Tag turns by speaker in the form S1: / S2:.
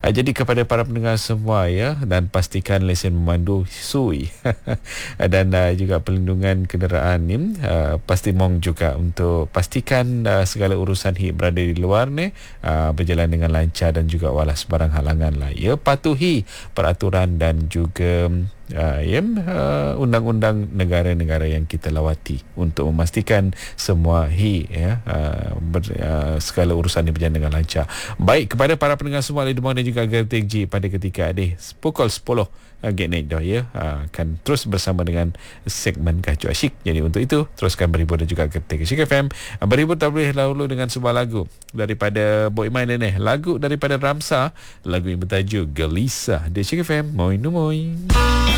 S1: Jadi kepada para pendengar semua ya, dan pastikan lesen memandu sui dan juga pelindungan kenderaan ni, pasti mong juga untuk pastikan segala urusan berada di luar ni berjalan dengan lancar dan juga walas barang halangan lah ya. Patuhi peraturan dan juga undang-undang negara-negara yang kita lawati untuk memastikan semua segala urusan ini berjalan dengan lancar. Baik, kepada para pendengar semua di Demang dan juga Gertik G, pada ketika pukul 10 Getnet dah ya, akan terus bersama dengan segmen Kaju Asyik. Jadi untuk itu teruskan berhibur dan juga Gertik Asyik FM. Berhibur tak boleh lalu dengan sebuah lagu daripada Boy Iman ni, lagu daripada Ramsa, lagu yang bertajuk Gelisah di Asyik FM. Moi.